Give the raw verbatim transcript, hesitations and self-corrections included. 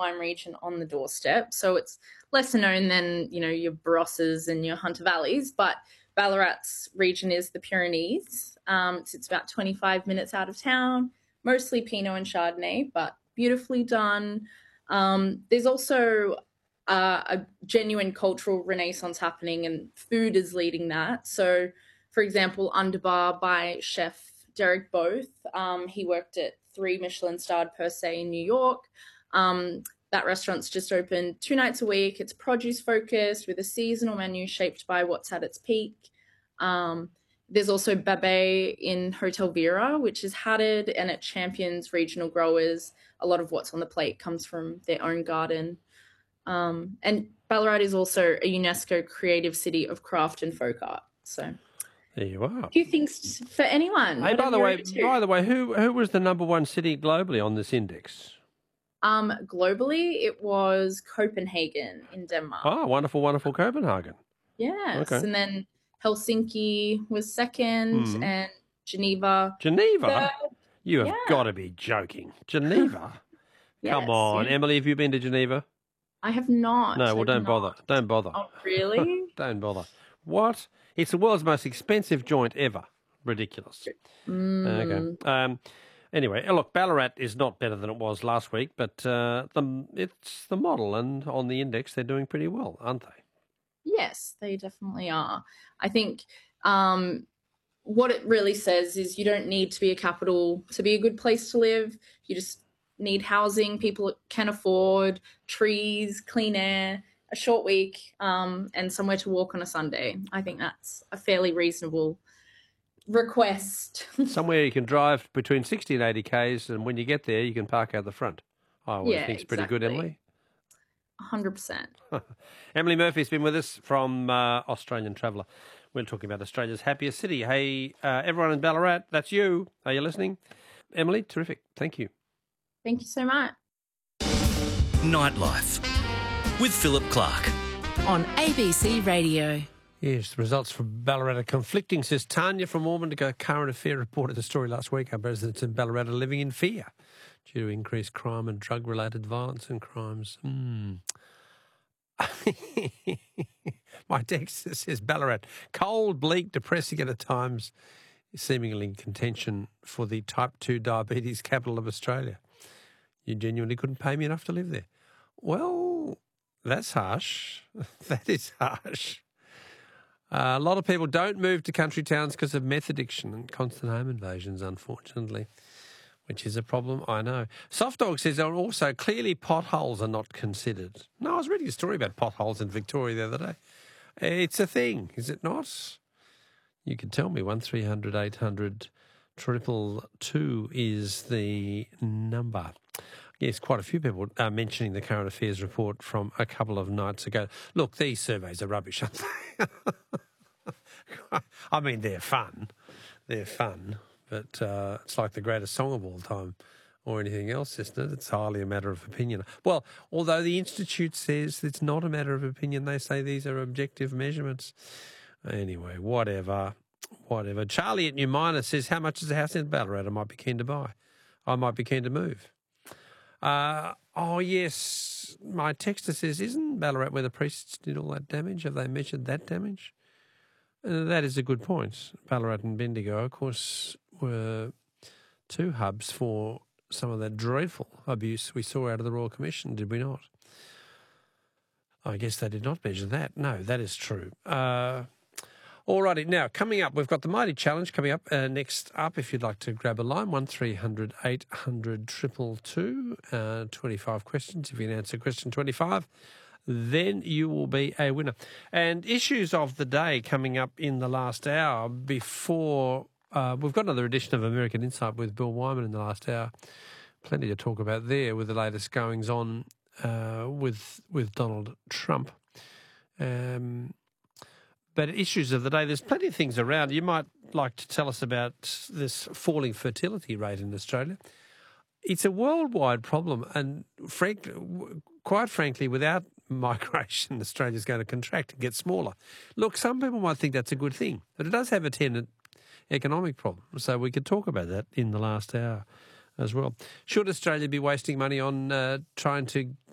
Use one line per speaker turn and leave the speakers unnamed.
wine region on the doorstep. So it's lesser known than, you know, your Barosses and your Hunter Valleys, but Ballarat's region is the Pyrenees. Um, it's, it's about twenty-five minutes out of town, mostly Pinot and Chardonnay, but beautifully done. Um, there's also uh, a genuine cultural renaissance happening, and food is leading that. So, for example, Underbar by chef Derek Both. Um, he worked at three Michelin-starred Per Se in New York. Um, that restaurant's just open two nights a week. It's produce-focused with a seasonal menu shaped by what's at its peak. Um, there's also Babet in Hotel Vera, which is hatted, and it champions regional growers. A lot of what's on the plate comes from their own garden. Um, and Ballarat is also a UNESCO Creative City of Craft and Folk Art. So...
there you are.
A few things for anyone.
Hey, by the way, by the way, who who was the number one city globally on this index?
Um, globally, it was Copenhagen in Denmark.
Oh, wonderful, wonderful Copenhagen.
Yes,
Okay.
and then Helsinki was second,
Mm.
and Geneva.
Geneva?
third.
You have
Yeah.
got to be joking. Geneva?
Yes,
Come on.
yeah.
Emily, have you been to Geneva?
I have not.
No,
I
well,
have
don't bother.
not.
Don't bother.
Oh, really?
Don't bother. What? It's the world's most expensive joint ever. Ridiculous.
Mm.
Okay. Um, anyway, look, Ballarat is not better than it was last week, but uh, the, it's the model, and on the index they're doing pretty well, aren't they?
Yes, they definitely are. I think um, what it really says is you don't need to be a capital to be a good place to live. You just need housing people can afford, trees, clean air, a short week, um, and somewhere to walk on a Sunday. I think that's a fairly reasonable request.
Somewhere you can drive between sixty and eighty kays, and when you get there, you can park out the front. I always
Yeah,
think it's pretty good,
exactly.
Emily.
one hundred percent.
Emily Murphy's been with us from uh, Australian Traveller. We're talking about Australia's happiest city. Hey, uh, everyone in Ballarat, that's you. Are you listening? Emily, terrific. Thank you.
Thank you so much.
Nightlife with Philip Clark.
On A B C Radio.
Yes, the results from Ballarat are conflicting, says Tanya from Ormond. A current affair reported the story last week. Our residents in Ballarat are living in fear due to increased crime and drug-related violence and crimes. Hmm. My text says Ballarat, cold, bleak, depressing at times, seemingly in contention for the type two diabetes capital of Australia. You genuinely couldn't pay me enough to live there. Well, that's harsh. That is harsh. Uh, a lot of people don't move to country towns because of meth addiction and constant home invasions, unfortunately, which is a problem, I know. Soft Dog says there are also clearly potholes are not considered. No, I was reading a story about potholes in Victoria the other day. It's a thing, is it not? You can tell me, one three hundred eight hundred triple two is the number. Yes, quite a few people are mentioning the current affairs report from a couple of nights ago. Look, these surveys are rubbish, aren't they? I mean, they're fun. They're fun, but uh, it's like the greatest song of all time or anything else, isn't it? It's hardly a matter of opinion. Well, although the Institute says it's not a matter of opinion, they say these are objective measurements. Anyway, whatever, whatever. Charlie at New Miner says, how much is a house in Ballarat I might be keen to buy? I might be keen to move. Uh, oh, yes, my texter says, isn't Ballarat where the priests did all that damage? Have they measured that damage? Uh, that is a good point. Ballarat and Bendigo, of course, were two hubs for some of that dreadful abuse we saw out of the Royal Commission, did we not? I guess they did not measure that. No, that is true. Uh, all righty. Now, coming up, we've got the Mighty Challenge coming up. Uh, next up, if you'd like to grab a line, one three hundred eight hundred two two two, uh, twenty-five questions. If you can answer question twenty-five, then you will be a winner. And issues of the day coming up in the last hour before... Uh, we've got another edition of American Insight with Bill Wyman in the last hour. Plenty to talk about there with the latest goings-on uh, with with Donald Trump. Um, but issues of the day, there's plenty of things around. You might like to tell us about this falling fertility rate in Australia. It's a worldwide problem, and frank, quite frankly, without migration, Australia's going to contract and get smaller. Look, some people might think that's a good thing, but it does have a tenant economic problem. So we could talk about that in the last hour as well. Should Australia be wasting money on uh, trying to